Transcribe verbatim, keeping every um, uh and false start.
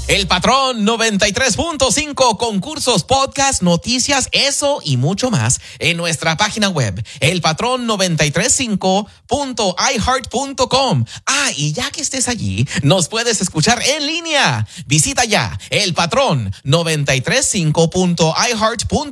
El Patrón noventa y tres punto cinco, concursos, podcast, noticias, eso y mucho más en nuestra página web, el patrón noventa y tres cinco punto i heart punto com. Ah, y ya que estés allí, nos puedes escuchar en línea. Visita ya el patrón noventa y tres cinco punto i heart punto com.